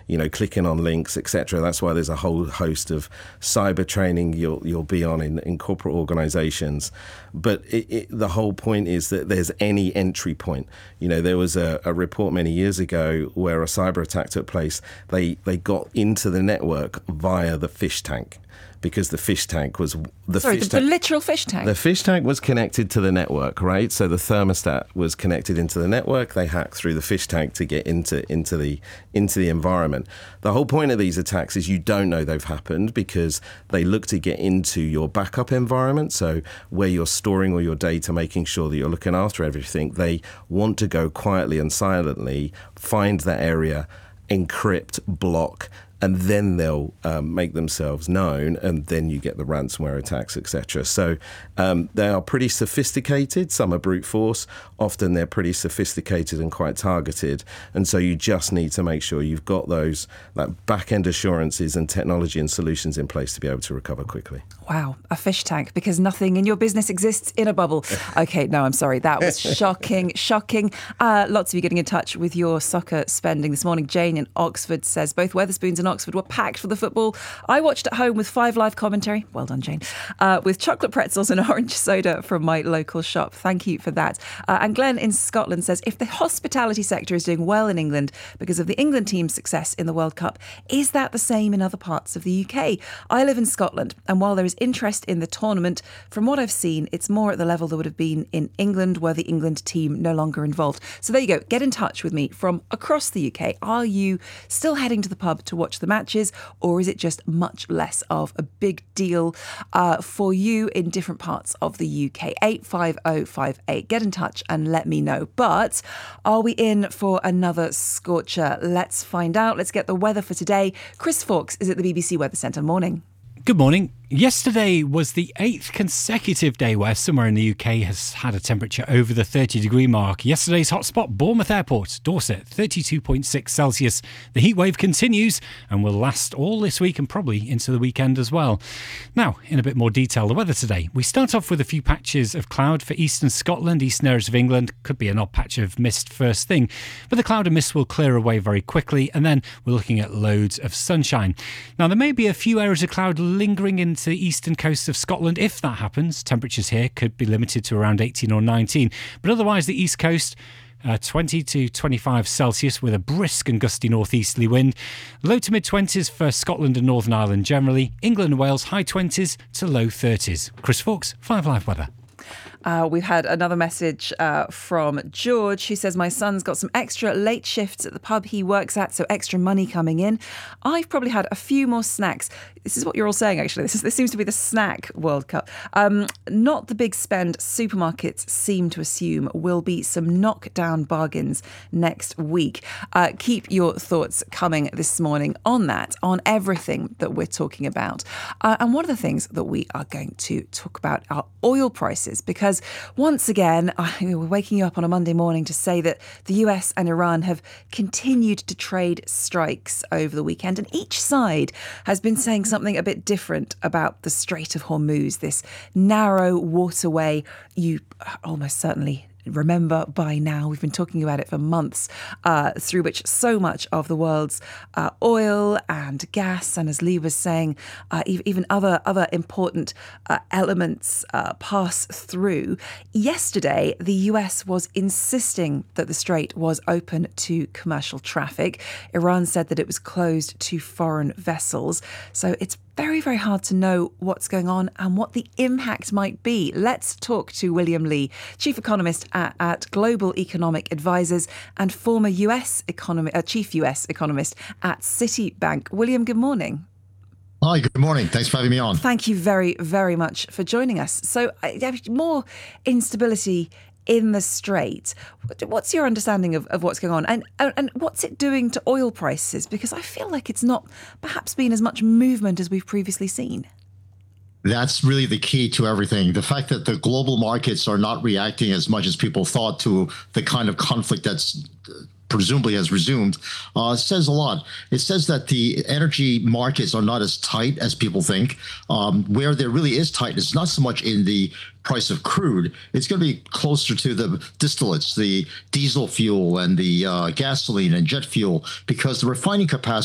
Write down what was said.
clicking on links, etc. That's why there's a whole host of cyber training you'll be on in corporate organizations. But the whole point is that there's any entry point. There was a report many years ago where a cyber attack took place. They got into the network via the fish tank, because the fish tank was the literal fish tank. The fish tank was connected to the network, right? So the thermostat was connected into the network. They hacked through the fish tank to get into the environment. The whole point of these attacks is you don't know they've happened, because they look to get into your backup environment. So where you're storing all your data, making sure that you're looking after everything. They want to go quietly and silently, find that area, encrypt, block, and then they'll make themselves known, and then you get the ransomware attacks, etc. So they are pretty sophisticated. Some are brute force. Often they're pretty sophisticated and quite targeted. And so you just need to make sure you've got those back-end assurances and technology and solutions in place to be able to recover quickly. Wow, a fish tank, because nothing in your business exists in a bubble. Okay, no, I'm sorry. That was shocking. Lots of you getting in touch with your soccer spending this morning. Jane in Oxford says both Wetherspoons and Oxford were packed for the football. I watched at home with 5 Live commentary. Well done, Jane. With chocolate pretzels and orange soda from my local shop. Thank you for that. And Glenn in Scotland says, if the hospitality sector is doing well in England because of the England team's success in the World Cup, is that the same in other parts of the UK? I live in Scotland, and while there is interest in the tournament, from what I've seen, it's more at the level that would have been in England, were the England team no longer involved. So there you go. Get in touch with me from across the UK. Are you still heading to the pub to watch the matches, or is it just much less of a big deal for you in different parts of the UK? 85058. Get in touch and let me know. But are we in for another scorcher? Let's find out. Let's get the weather for today. Chris Fawkes is at the BBC Weather Centre. Morning. Good morning. Yesterday was the 8th consecutive day where somewhere in the UK has had a temperature over the 30-degree mark. Yesterday's hotspot, Bournemouth Airport, Dorset, 32.6 Celsius. The heatwave continues and will last all this week and probably into the weekend as well. Now, in a bit more detail, the weather today. We start off with a few patches of cloud for eastern Scotland, eastern areas of England. Could be an odd patch of mist first thing, but the cloud and mist will clear away very quickly, and then we're looking at loads of sunshine. Now, there may be a few areas of cloud lingering into the eastern coast of Scotland. If that happens, temperatures here could be limited to around 18 or 19. But otherwise, the east coast, 20 to 25 Celsius with a brisk and gusty northeasterly wind. Low to mid-20s for Scotland and Northern Ireland generally. England and Wales, high 20s to low 30s. Chris Fawkes, 5 Live Weather. We've had another message from George, who says, my son's got some extra late shifts at the pub he works at, so extra money coming in. I've probably had a few more snacks. This is what you're all saying, actually. This seems to be the snack World Cup. Not the big spend supermarkets seem to assume will be some knockdown bargains next week. Keep your thoughts coming this morning on that, on everything that we're talking about. And one of the things that we are going to talk about are oil prices, because once again, we're waking you up on a Monday morning to say that the US and Iran have continued to trade strikes over the weekend, and each side has been saying something a bit different about the Strait of Hormuz, this narrow waterway you almost certainly remember by now. We've been talking about it for months, through which so much of the world's oil and gas, and as Lee was saying, even other important elements pass through. Yesterday, the US was insisting that the strait was open to commercial traffic. Iran said that it was closed to foreign vessels. So it's very, very hard to know what's going on and what the impact might be. Let's talk to William Lee, Chief Economist at Global Economic Advisors and former Chief US Economist at Citibank. William, good morning. Hi, good morning. Thanks for having me on. Thank you very, very much for joining us. So more instability in the Strait. What's your understanding of what's going on, and what's it doing to oil prices? Because I feel like it's not perhaps been as much movement as we've previously seen. That's really the key to everything. The fact that the global markets are not reacting as much as people thought to the kind of conflict that's presumably has resumed, says a lot. It says that the energy markets are not as tight as people think. Where there really is tightness, is not so much in the price of crude. It's going to be closer to the distillates, the diesel fuel and the gasoline and jet fuel, because the refining capacity